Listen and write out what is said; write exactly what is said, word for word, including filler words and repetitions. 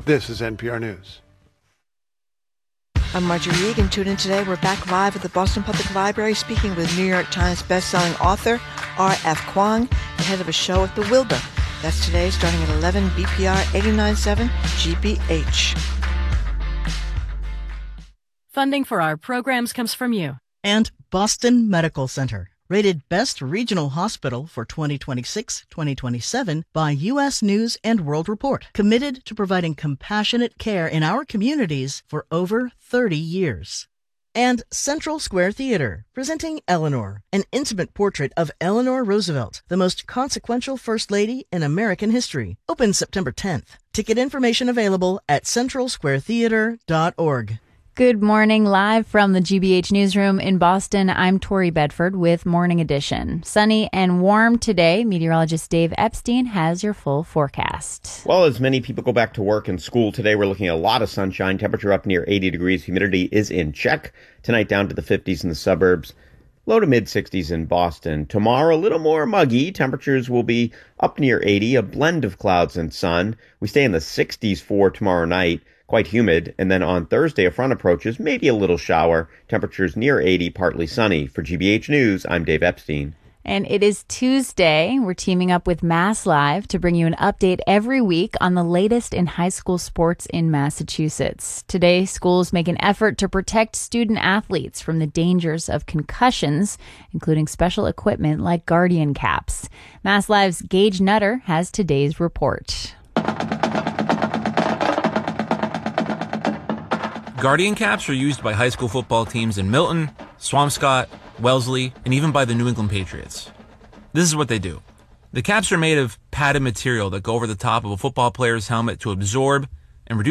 This is N P R News. I'm Marjorie Egan. Tune in today. We're back live at the Boston Public Library speaking with New York Times bestselling author R F Kuang, the head of a show at the Wilbur. That's today starting at eleven B P R eighty-nine point seven G B H. Funding for our programs comes from you. And Boston Medical Center, rated Best Regional Hospital for twenty twenty-six twenty twenty-seven by U S News and World Report. Committed to providing compassionate care in our communities for over thirty years. And Central Square Theater, presenting Eleanor, an intimate portrait of Eleanor Roosevelt, the most consequential First Lady in American history. Open September tenth. Ticket information available at central square theater dot org. Good morning, live from the G B H Newsroom in Boston. I'm Tori Bedford with Morning Edition. Sunny and warm today. Meteorologist Dave Epstein has your full forecast. Well, as many people go back to work and school today, we're looking at a lot of sunshine. Temperature up near eighty degrees. Humidity is in check. Tonight down to the fifties in the suburbs. Low to mid sixties in Boston. Tomorrow, a little more muggy. Temperatures will be up near eighty, a blend of clouds and sun. We stay in the sixties for tomorrow night. Quite humid. And then on Thursday, a front approaches, maybe a little shower. Temperatures near eighty, partly sunny. For G B H News, I'm Dave Epstein. And it is Tuesday. We're teaming up with Mass Live to bring you an update every week on the latest in high school sports in Massachusetts. Today, schools make an effort to protect student athletes from the dangers of concussions, including special equipment like Guardian caps. Mass Live's Gage Nutter has today's report. Guardian caps are used by high school football teams in Milton, Swampscott, Wellesley, and even by the New England Patriots. This is what they do. The caps are made of padded material that go over the top of a football player's helmet to absorb